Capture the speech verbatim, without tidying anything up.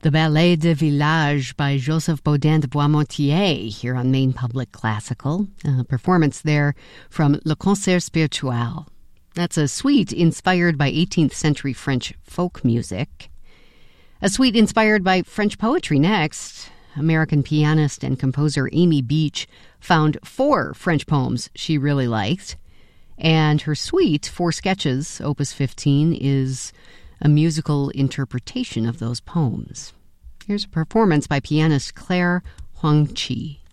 The Ballet de Village by Joseph Bodin de Boismontier here on Maine Public Classical. A performance there from Le Concert Spirituel. That's a suite inspired by eighteenth century French folk music. A suite inspired by French poetry next. American pianist and composer Amy Beach found four French poems she really liked. And her suite, Four Sketches, Opus fifteen, is a musical interpretation of those poems. Here's a performance by pianist Claire Huang-Chi.